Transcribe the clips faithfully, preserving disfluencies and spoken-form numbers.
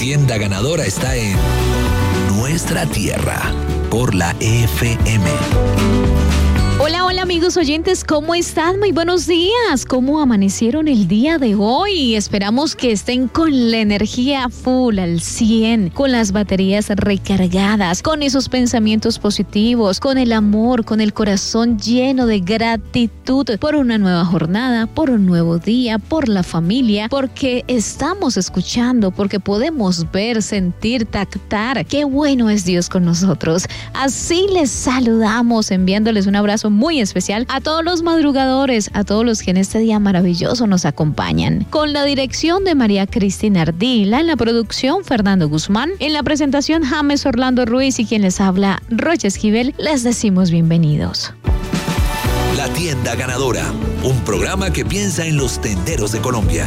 tienda ganadora está en Nuestra Tierra, por la F M. Hola, hola amigos oyentes, ¿cómo están? Muy buenos días. ¿Cómo amanecieron el día de hoy? Esperamos que estén con la energía full al cien, con las baterías recargadas, con esos pensamientos positivos, con el amor, con el corazón lleno de gratitud por una nueva jornada, por un nuevo día, por la familia, porque estamos escuchando, porque podemos ver, sentir, tactar. Qué bueno es Dios con nosotros. Así les saludamos, enviándoles un abrazo muy especial a todos los madrugadores, a todos los que en este día maravilloso nos acompañan. Con la dirección de María Cristina Ardila, en la producción Fernando Guzmán, en la presentación James Orlando Ruiz y quien les habla Rocha Esquivel, les decimos bienvenidos. La Tienda Ganadora, un programa que piensa en los tenderos de Colombia.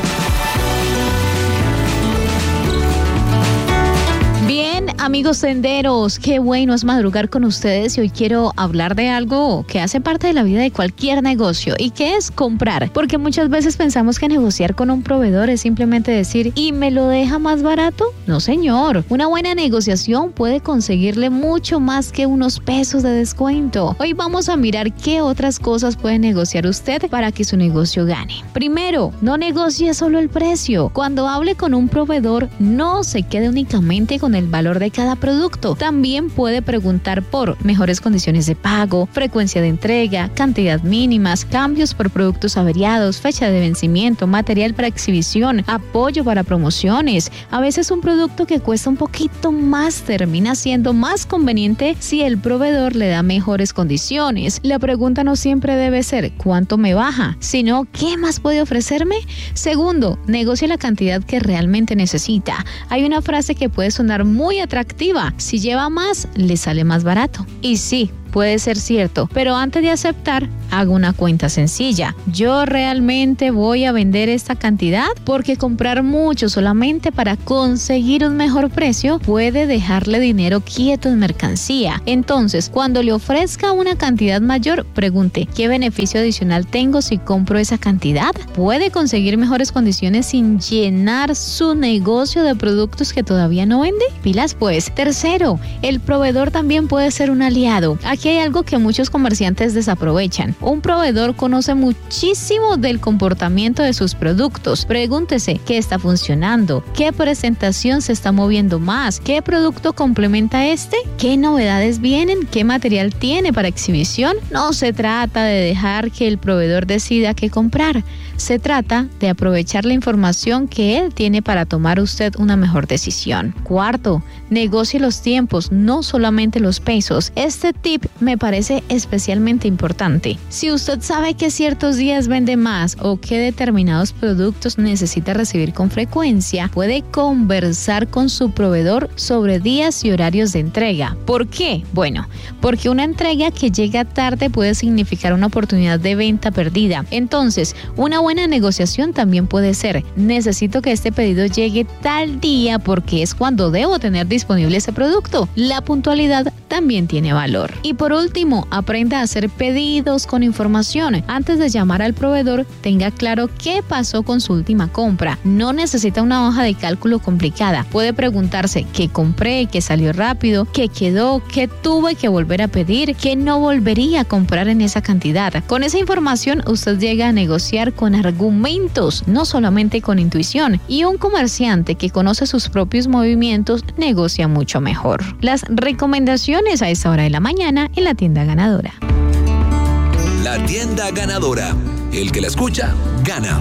Bien, amigos tenderos, qué bueno es madrugar con ustedes y hoy quiero hablar de algo que hace parte de la vida de cualquier negocio y que es comprar, porque muchas veces pensamos que negociar con un proveedor es simplemente decir ¿y me lo deja más barato? No señor, una buena negociación puede conseguirle mucho más que unos pesos de descuento. Hoy vamos a mirar qué otras cosas puede negociar usted para que su negocio gane. Primero, no negocie solo el precio. Cuando hable con un proveedor, no se quede únicamente con el valor de cada producto. También puede preguntar por mejores condiciones de pago, frecuencia de entrega, cantidad mínimas, cambios por productos averiados, fecha de vencimiento, material para exhibición, apoyo para promociones. A veces un producto que cuesta un poquito más termina siendo más conveniente si el proveedor le da mejores condiciones. La pregunta no siempre debe ser ¿cuánto me baja?, sino ¿qué más puede ofrecerme? Segundo, negocie la cantidad que realmente necesita. Hay una frase que puede sonar muy atractiva: si lleva más, le sale más barato. Y sí, puede ser cierto, pero antes de aceptar, haga una cuenta sencilla. ¿Yo realmente voy a vender esta cantidad? Porque comprar mucho solamente para conseguir un mejor precio puede dejarle dinero quieto en mercancía. Entonces, cuando le ofrezca una cantidad mayor, pregunte ¿qué beneficio adicional tengo si compro esa cantidad? ¿Puede conseguir mejores condiciones sin llenar su negocio de productos que todavía no vende? Pilas pues. Tercero, el proveedor también puede ser un aliado. Aquí hay algo que muchos comerciantes desaprovechan. Un proveedor conoce muchísimo del comportamiento de sus productos. Pregúntese qué está funcionando, qué presentación se está moviendo más, qué producto complementa este, qué novedades vienen, qué material tiene para exhibición. No se trata de dejar que el proveedor decida qué comprar. Se trata de aprovechar la información que él tiene para tomar usted una mejor decisión. Cuarto, negocie los tiempos, no solamente los pesos. Este tip me parece especialmente importante. Si usted sabe que ciertos días vende más o que determinados productos necesita recibir con frecuencia, puede conversar con su proveedor sobre días y horarios de entrega. ¿Por qué? Bueno, porque una entrega que llega tarde puede significar una oportunidad de venta perdida. Entonces, una buena negociación también puede ser: necesito que este pedido llegue tal día porque es cuando debo tener disponible ese producto. La puntualidad también tiene valor. Y por último, aprenda a hacer pedidos con información. Antes de llamar al proveedor, tenga claro qué pasó con su última compra. No necesita una hoja de cálculo complicada. Puede preguntarse qué compré, qué salió rápido, qué quedó, qué tuve que volver a pedir, qué no volvería a comprar en esa cantidad. Con esa información, usted llega a negociar con argumentos, no solamente con intuición. Y un comerciante que conoce sus propios movimientos negocia mucho mejor. Las recomendaciones a esta hora de la mañana en la Tienda Ganadora. La Tienda Ganadora. El que la escucha, gana.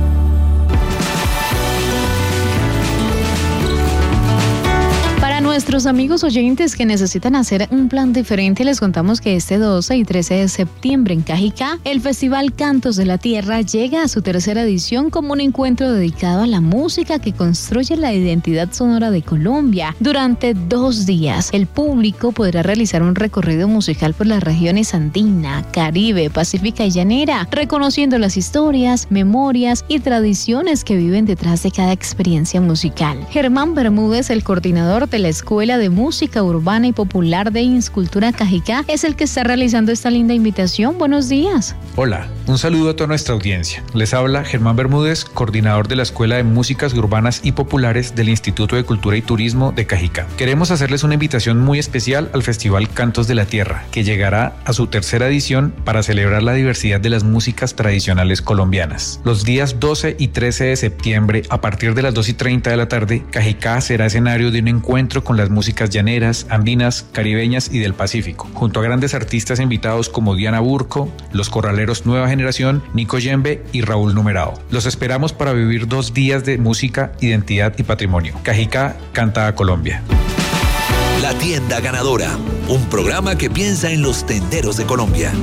Nuestros amigos oyentes que necesitan hacer un plan diferente, les contamos que este doce y trece de septiembre en Cajicá, el Festival Cantos de la Tierra llega a su tercera edición como un encuentro dedicado a la música que construye la identidad sonora de Colombia. Durante dos días, el público podrá realizar un recorrido musical por las regiones andina, Caribe, Pacífica y Llanera, reconociendo las historias, memorias y tradiciones que viven detrás de cada experiencia musical. Germán Bermúdez, el coordinador de la Escuela Escuela de Música Urbana y Popular de Inscultura Cajicá es el que está realizando esta linda invitación. Buenos días. Hola, un saludo a toda nuestra audiencia. Les habla Germán Bermúdez, coordinador de la Escuela de Músicas Urbanas y Populares del Instituto de Cultura y Turismo de Cajicá. Queremos hacerles una invitación muy especial al Festival Cantos de la Tierra, que llegará a su tercera edición para celebrar la diversidad de las músicas tradicionales colombianas. Los días doce y trece de septiembre, a partir de las dos y treinta de la tarde, Cajicá será escenario de un encuentro con las músicas llaneras, andinas, caribeñas y del Pacífico, junto a grandes artistas invitados como Diana Burco, Los Corraleros Nueva Generación, Nico Yembe y Raúl Numerado. Los esperamos para vivir dos días de música, identidad y patrimonio. Cajicá canta a Colombia. La Tienda Ganadora, un programa que piensa en los tenderos de Colombia.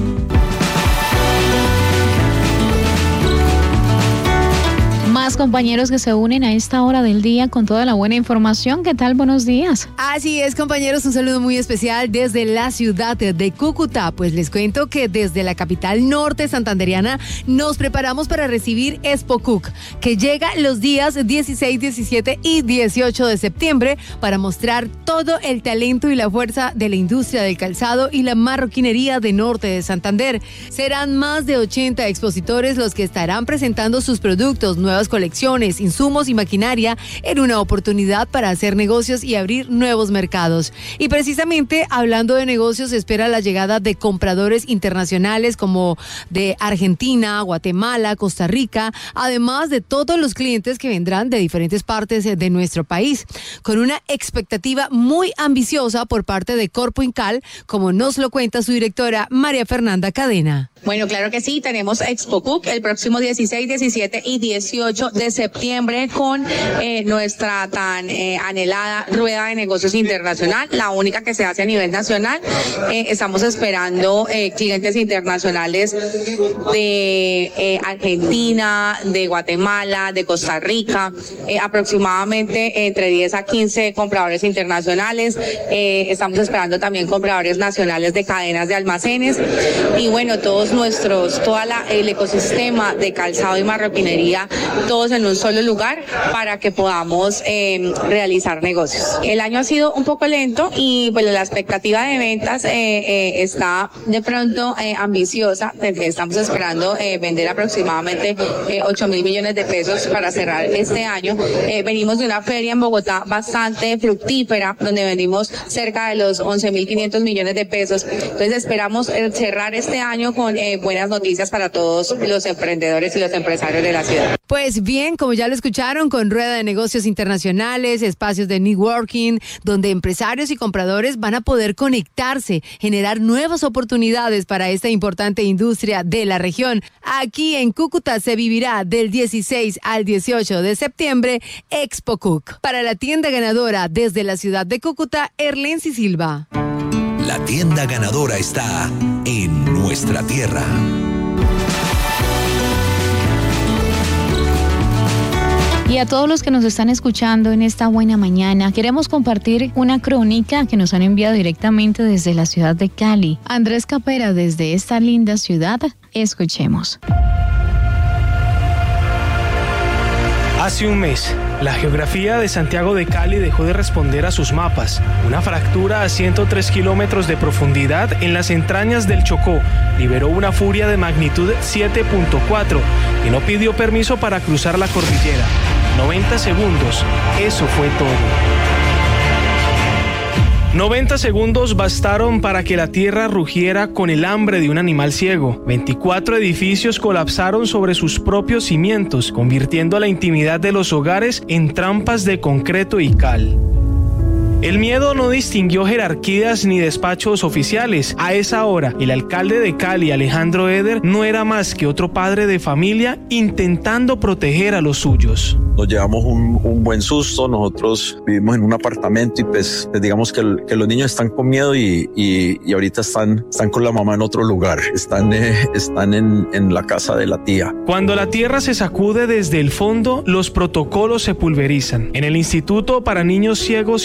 Más compañeros que se unen a esta hora del día con toda la buena información. ¿Qué tal? Buenos días. Así es, compañeros, un saludo muy especial desde la ciudad de Cúcuta. Pues les cuento que desde la capital norte santanderiana nos preparamos para recibir Expo Cook, que llega los días dieciséis, diecisiete y dieciocho de septiembre para mostrar todo el talento y la fuerza de la industria del calzado y la marroquinería de norte de Santander. Serán más de ochenta expositores los que estarán presentando sus productos, nuevas colecciones, insumos y maquinaria en una oportunidad para hacer negocios y abrir nuevos mercados. Y precisamente hablando de negocios, se espera la llegada de compradores internacionales como de Argentina, Guatemala, Costa Rica, además de todos los clientes que vendrán de diferentes partes de nuestro país, con una expectativa muy ambiciosa por parte de Corpo Incal, como nos lo cuenta su directora María Fernanda Cadena. Bueno, claro que sí, tenemos Expo Cook el próximo dieciséis, diecisiete y dieciocho de septiembre con eh, nuestra tan eh, anhelada rueda de negocios internacional, la única que se hace a nivel nacional. Eh, estamos esperando eh, clientes internacionales de eh, Argentina, de Guatemala, de Costa Rica, eh, aproximadamente entre diez a quince compradores internacionales. Eh, estamos esperando también compradores nacionales de cadenas de almacenes y bueno, todos nuestros, toda la, el ecosistema de calzado y marroquinería, todos en un solo lugar para que podamos eh, realizar negocios. El año ha sido un poco lento y pues la expectativa de ventas eh, eh, está de pronto eh, ambiciosa. Estamos esperando eh, vender aproximadamente eh, ocho mil millones de pesos para cerrar este año. Eh, venimos de una feria en Bogotá bastante fructífera donde vendimos cerca de los once mil quinientos millones de pesos. Entonces esperamos eh, cerrar este año con Eh, buenas noticias para todos los emprendedores y los empresarios de la ciudad. Pues bien, como ya lo escucharon, con rueda de negocios internacionales, espacios de networking, donde empresarios y compradores van a poder conectarse, generar nuevas oportunidades para esta importante industria de la región. Aquí en Cúcuta se vivirá del dieciséis al dieciocho de septiembre Expo Cook. Para la Tienda Ganadora desde la ciudad de Cúcuta, Erlensi Silva. La Tienda Ganadora está en nuestra tierra. Y a todos los que nos están escuchando en esta buena mañana, queremos compartir una crónica que nos han enviado directamente desde la ciudad de Cali. Andrés Capera, desde esta linda ciudad, escuchemos. Hace un mes, la geografía de Santiago de Cali dejó de responder a sus mapas. Una fractura a ciento tres kilómetros de profundidad en las entrañas del Chocó liberó una furia de magnitud siete punto cuatro y no pidió permiso para cruzar la cordillera. noventa segundos, eso fue todo. noventa segundos bastaron para que la tierra rugiera con el hambre de un animal ciego. veinticuatro edificios colapsaron sobre sus propios cimientos, convirtiendo la intimidad de los hogares en trampas de concreto y cal. El miedo no distinguió jerarquías ni despachos oficiales. A esa hora, el alcalde de Cali, Alejandro Eder, no era más que otro padre de familia intentando proteger a los suyos. Nos llevamos un, un buen susto. Nosotros vivimos en un apartamento y pues, pues digamos que, el, que los niños están con miedo y, y, y ahorita están, están con la mamá en otro lugar. Están, eh, están en, en la casa de la tía. Cuando la tierra se sacude desde el fondo, los protocolos se pulverizan. En el Instituto para Niños Ciegos y Sordos,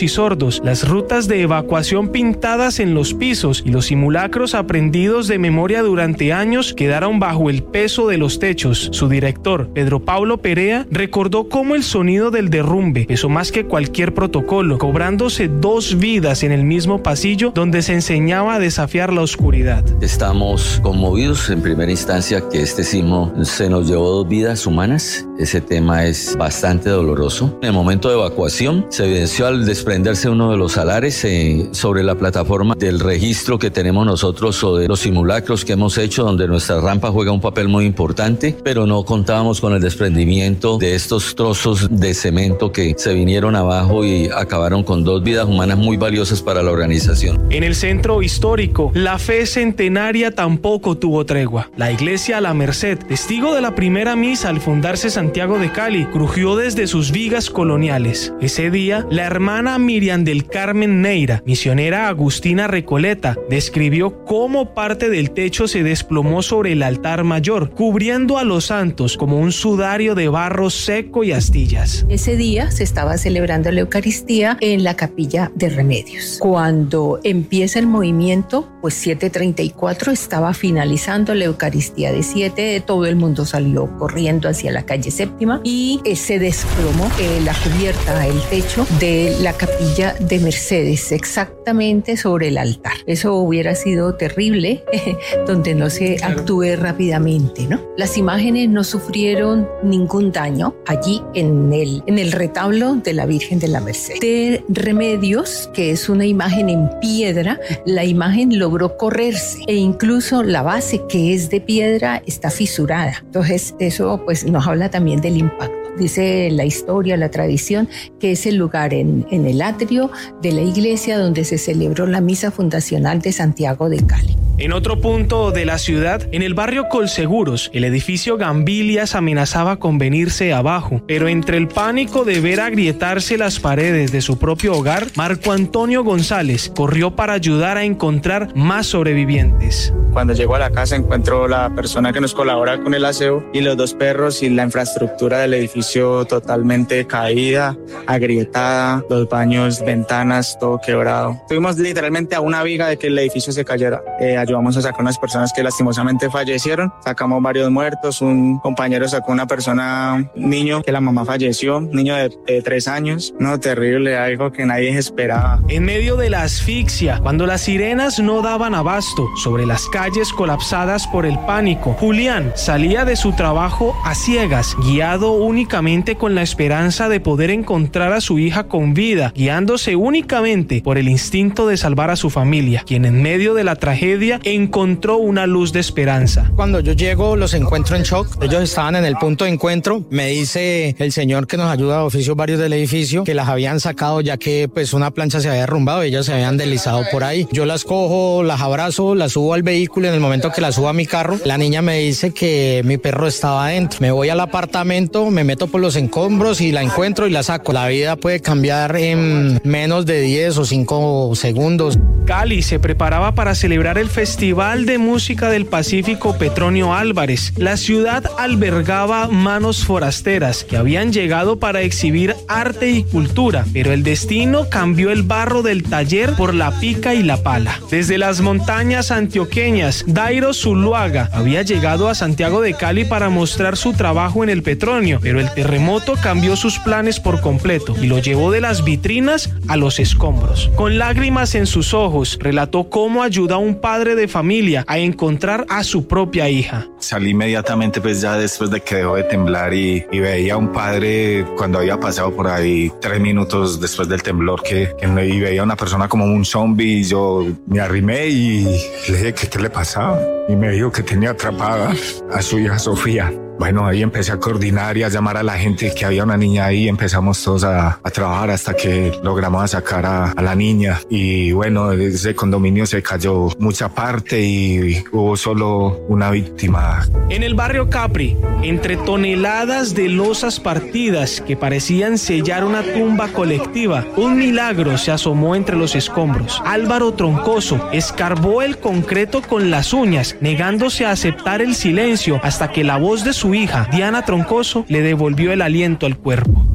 bordos, las rutas de evacuación pintadas en los pisos y los simulacros aprendidos de memoria durante años quedaron bajo el peso de los techos. Su director, Pedro Pablo Perea, recordó cómo el sonido del derrumbe pesó más que cualquier protocolo, cobrándose dos vidas en el mismo pasillo donde se enseñaba a desafiar la oscuridad. Estamos conmovidos en primera instancia que este sismo se nos llevó dos vidas humanas. Ese tema es bastante doloroso. En el momento de evacuación se evidenció al desprenderse uno de los alares eh, sobre la plataforma del registro que tenemos nosotros o de los simulacros que hemos hecho, donde nuestra rampa juega un papel muy importante, pero no contábamos con el desprendimiento de estos trozos de cemento que se vinieron abajo y acabaron con dos vidas humanas muy valiosas para la organización. En el centro histórico, la fe centenaria tampoco tuvo tregua. La iglesia La Merced, testigo de la primera misa al fundarse Santiago de Cali, crujió desde sus vigas coloniales. Ese día, la hermana Miriam del Carmen Neira, misionera agustina Recoleta, describió cómo parte del techo se desplomó sobre el altar mayor, cubriendo a los santos como un sudario de barro seco y astillas. Ese día se estaba celebrando la Eucaristía en la capilla de Remedios. Cuando empieza el movimiento, pues siete treinta y cuatro estaba finalizando la Eucaristía de siete, todo el mundo salió corriendo hacia la calle Séptima y se desplomó eh, la cubierta, el techo de la capilla de Mercedes, exactamente sobre el altar. Eso hubiera sido terrible, donde no se actúe rápidamente, ¿no? Las imágenes no sufrieron ningún daño allí en el, en el retablo de la Virgen de la Merced. De Remedios, que es una imagen en piedra, la imagen logró correrse e incluso la base, que es de piedra, está fisurada. Entonces eso pues nos habla también del impacto. Dice la historia, la tradición, que es el lugar en, en el atrio de la iglesia donde se celebró la misa fundacional de Santiago de Cali. En otro punto de la ciudad, en el barrio Colseguros, el edificio Gambilias amenazaba con venirse abajo, pero entre el pánico de ver agrietarse las paredes de su propio hogar, Marco Antonio González corrió para ayudar a encontrar más sobrevivientes. Cuando llego a la casa encuentro la persona que nos colabora con el aseo y los dos perros y la infraestructura del edificio totalmente caída, agrietada, los baños, ventanas, todo quebrado. Estuvimos literalmente a una viga de que el edificio se cayera. Eh, ayudamos a sacar unas personas que lastimosamente fallecieron, sacamos varios muertos, un compañero sacó una persona, un niño que la mamá falleció, un niño de, de tres años, no, terrible, algo que nadie esperaba. En medio de la asfixia, cuando las sirenas no daban abasto, sobre las calles colapsadas por el pánico, Julián salía de su trabajo a ciegas, guiado únicamente con la esperanza de poder encontrar a su hija con vida, guiándose únicamente por el instinto de salvar a su familia, quien en medio de la tragedia encontró una luz de esperanza. Cuando yo llego los encuentro en shock, ellos estaban en el punto de encuentro, me dice el señor que nos ayuda a oficios varios del edificio que las habían sacado ya que pues una plancha se había derrumbado y ellas se habían deslizado por ahí. Yo las cojo, las abrazo, las subo al vehículo. En el momento que la subo a mi carro, la niña me dice que mi perro estaba adentro. Me voy al apartamento, me meto por los escombros y la encuentro y la saco. La vida puede cambiar en menos de diez o cinco segundos. Cali se preparaba para celebrar el Festival de Música del Pacífico Petronio Álvarez. La ciudad albergaba manos forasteras que habían llegado para exhibir arte y cultura, pero el destino cambió el barro del taller por la pica y la pala. Desde las montañas antioqueñas, Dairo Zuluaga había llegado a Santiago de Cali para mostrar su trabajo en el Petronio, pero el terremoto cambió sus planes por completo y lo llevó de las vitrinas a los escombros. Con lágrimas en sus ojos, relató cómo ayudó a un padre de familia a encontrar a su propia hija. Salí inmediatamente pues ya después de que dejó de temblar y, y veía a un padre cuando había pasado por ahí tres minutos después del temblor que, que y veía a una persona como un zombie y yo me arrimé y le dije que qué le pasaba y me dijo que tenía atrapada a su hija Sofía. Bueno, ahí empecé a coordinar y a llamar a la gente que había una niña ahí. Empezamos todos a, a trabajar hasta que logramos sacar a, a la niña. Y bueno, ese condominio se cayó mucha parte y hubo solo una víctima. En el barrio Capri, entre toneladas de losas partidas que parecían sellar una tumba colectiva, un milagro se asomó entre los escombros. Álvaro Troncoso escarbó el concreto con las uñas, negándose a aceptar el silencio hasta que la voz de su hija, Diana Troncoso, le devolvió el aliento al cuerpo.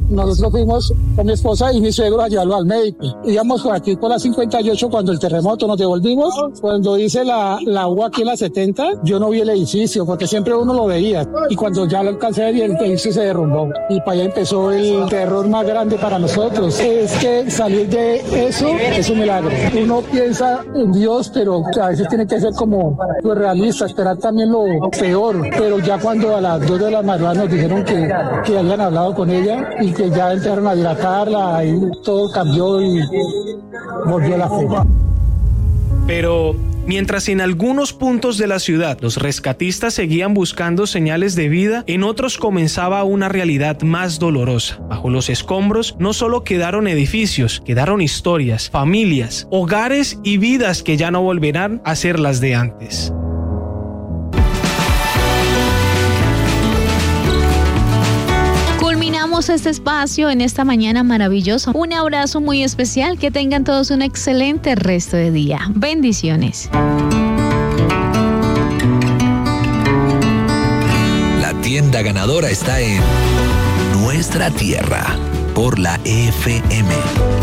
nosotros fuimos con mi esposa y mi suegro a llevarlo al médico. Íbamos por aquí por la cincuenta y ocho cuando el terremoto, nos devolvimos. Cuando hice la, la U aquí en la setenta, yo no vi el edificio porque siempre uno lo veía. Y cuando ya lo alcancé a ver, el edificio se derrumbó. Y para allá empezó el terror más grande para nosotros. Es que salir de eso es un milagro. Uno piensa en Dios, pero a veces tiene que ser como lo realista, esperar también lo peor. Pero ya cuando a las dos de la madrugada nos dijeron que, que habían hablado con ella y que ya entraron a dilatarla y todo cambió y volvió la fe. Pero mientras en algunos puntos de la ciudad los rescatistas seguían buscando señales de vida, en otros comenzaba una realidad más dolorosa. Bajo los escombros no solo quedaron edificios, quedaron historias, familias, hogares y vidas que ya no volverán a ser las de antes. Este espacio en esta mañana maravillosa. Un abrazo muy especial, que tengan todos un excelente resto de día. Bendiciones. La tienda ganadora está en Nuestra Tierra por la F M.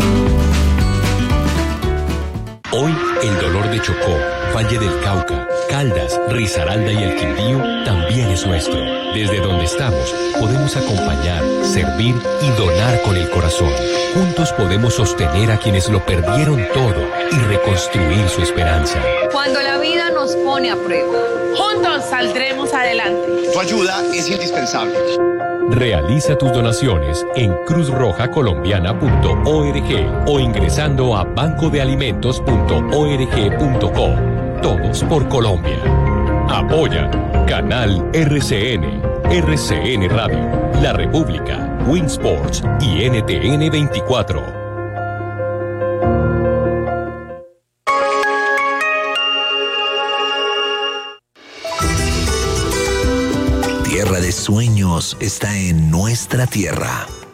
Hoy el dolor de Chocó, Valle del Cauca, Caldas, Risaralda y el Quindío también es nuestro. Desde donde estamos, podemos acompañar, servir y donar con el corazón. Juntos podemos sostener a quienes lo perdieron todo y reconstruir su esperanza. Cuando la vida nos pone a prueba, juntos saldremos adelante. Tu ayuda es indispensable. Realiza tus donaciones en cruz roja colombiana punto org o ingresando a banco de alimentos punto org punto co. Todos por Colombia. Apoya Canal R C N, R C N Radio, La República, Winsports y N T N veinticuatro. Tierra de sueños está en Nuestra Tierra